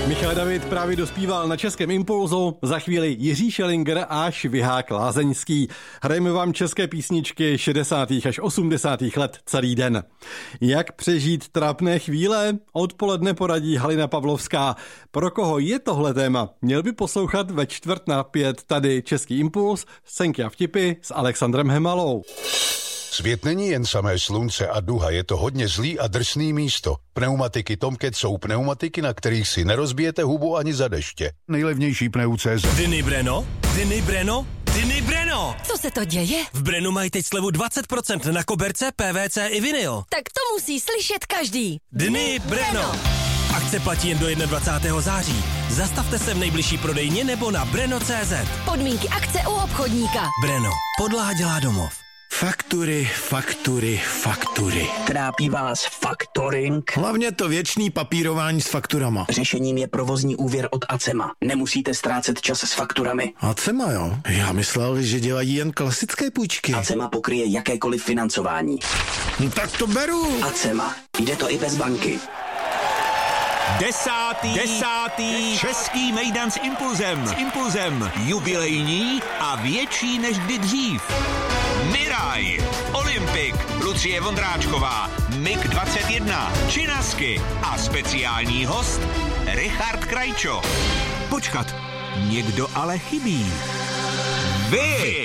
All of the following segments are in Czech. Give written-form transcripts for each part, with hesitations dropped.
Michal David právě dospíval na Českém Impulzu, za chvíli Jiří Šelinger a Švihák Lázeňský. Hrajeme vám české písničky 60. až 80. let celý den. Jak přežít trápné chvíle? Odpoledne poradí Halina Pavlovská. Pro koho je tohle téma? Měl by poslouchat ve 4:45 tady Český Impuls, scénky a vtipy s Alexandrem Hemalou. Svět není jen samé slunce a duha, je to hodně zlý a drsný místo. Pneumatiky Tomcat jsou pneumatiky, na kterých si nerozbijete hubu ani za deště. Nejlevnější pneu.cz. Dny Breno? Dny Breno? Dny Breno! Co se to děje? V Brenu mají teď slevu 20% na koberce, PVC i vinyl. Tak to musí slyšet každý. Dny Breno! Akce platí jen do 21. září. Zastavte se v nejbližší prodejně nebo na breno.cz. Podmínky akce u obchodníka. Breno. Podlaha dělá domov. Faktury. Trápí vás faktoring? Hlavně to věčný papírování s fakturama. Řešením je provozní úvěr od Acema. Nemusíte ztrácet čas s fakturami. Acema, jo? Já myslel, že dělají jen klasické půjčky. Acema pokryje jakékoliv financování. No tak to beru. Acema. Jde to i bez banky. Desátý český mejdan s Impulzem. Jubilejní a větší než kdy dřív. Miraj, Olympik, Lucie Vondráčková, MiG-21, Činasky a speciální host Richard Krajčo. Počkat, někdo ale chybí. Vy!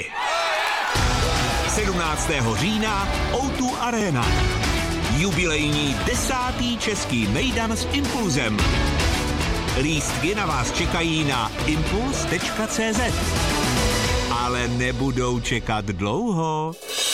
17. října O2 Arena. Jubilejní 10. český mejdan s Impulzem. Lístky na vás čekají na impuls.cz. Ale nebudou čekat dlouho.